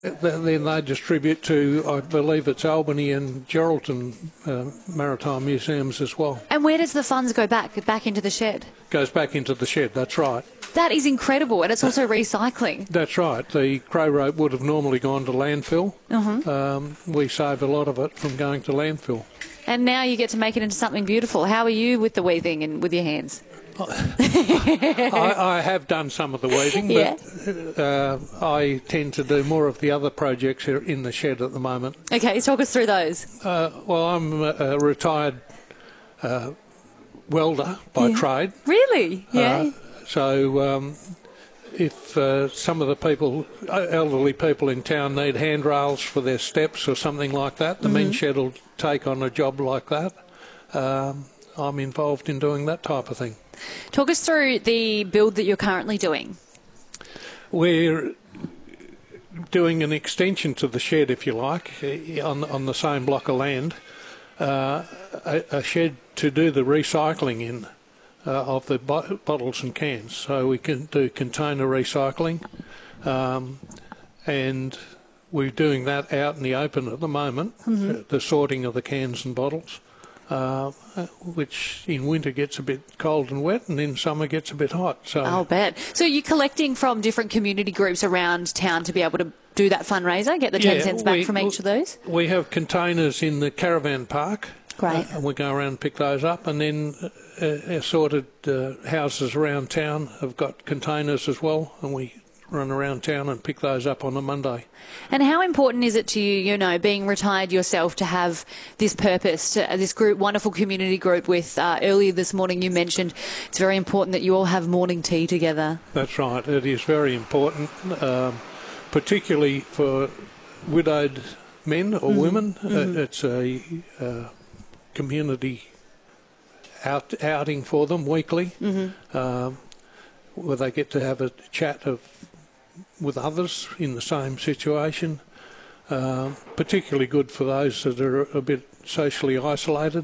Then they distribute to, I believe it's Albany and Geraldton Maritime Museums as well. And where does the funds go back into the shed? Goes back into the shed, that's right. That is incredible, and it's also recycling. That's right. The crow rope would have normally gone to landfill. We save a lot of it from going to landfill. And now you get to make it into something beautiful. How are you with the weaving and with your hands? I have done some of the weaving, but I tend to do more of the other projects here in the shed at the moment. Okay, talk us through those. Well, I'm a retired welder by trade. Really? Yeah. So if some of the people, elderly people in town need handrails for their steps or something like that, the men's shed will take on a job like that. I'm involved in doing that type of thing. Talk us through the build that you're currently doing. We're doing an extension to the shed, if you like, on the same block of land, a shed to do the recycling in of the bottles and cans. So we can do container recycling, and we're doing that out in the open at the moment, the sorting of the cans and bottles. Which in winter gets a bit cold and wet, and in summer gets a bit hot. So I'll bet. So you're collecting from different community groups around town to be able to do that fundraiser, get the 10 cents back from each of those? We have containers in the caravan park. Great. And we go around and pick those up, and then assorted houses around town have got containers as well, and we run around town and pick those up on a Monday. And how important is it to you, you know, being retired yourself, to have this purpose, this group, wonderful community group with, earlier this morning you mentioned it's very important that you all have morning tea together. That's right. It is very important, particularly for widowed men or women. It's a community outing for them weekly, where they get to have a chat with others in the same situation, particularly good for those that are a bit socially isolated.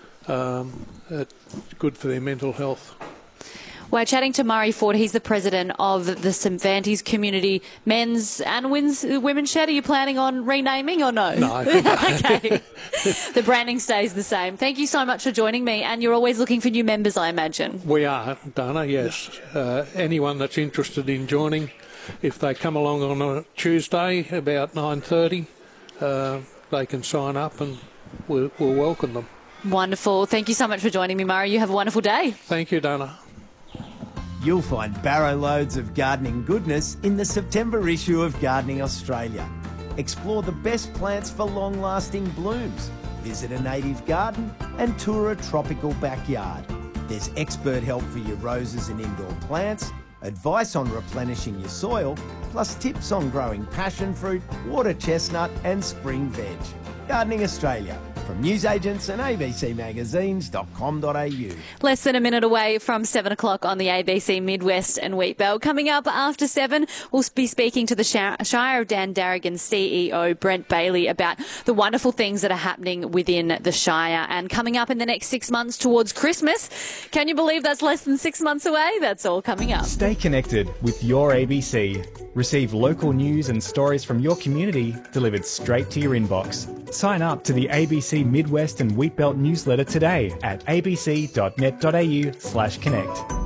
It's good for their mental health. We're chatting to Murray Ford. He's the president of the St Vanties Community Men's and Women's Shed. Are you planning on renaming or no? No. Okay. The branding stays the same. Thank you so much for joining me. And you're always looking for new members, I imagine. We are, Dana, yes. Anyone that's interested in joining, if they come along on a Tuesday about 9:30, they can sign up and we'll welcome them. Wonderful. Thank you so much for joining me, Murray. You have a wonderful day. Thank you, Dana. You'll find barrow loads of gardening goodness in the September issue of Gardening Australia. Explore the best plants for long-lasting blooms. Visit a native garden and tour a tropical backyard. There's expert help for your roses and indoor plants, advice on replenishing your soil, plus tips on growing passion fruit, water chestnut and spring veg. Gardening Australia, from newsagents and abcmagazines.com.au. Less than a minute away from 7 o'clock on the ABC Midwest and Wheatbelt. Coming up after 7, we'll be speaking to the Shire of Dandaragan CEO, Brent Bailey, about the wonderful things that are happening within the Shire. And coming up in the next 6 months towards Christmas, can you believe that's less than 6 months away? That's all coming up. Stay connected with your ABC. Receive local news and stories from your community delivered straight to your inbox. Sign up to the ABC Midwest and Wheatbelt newsletter today at abc.net.au/connect.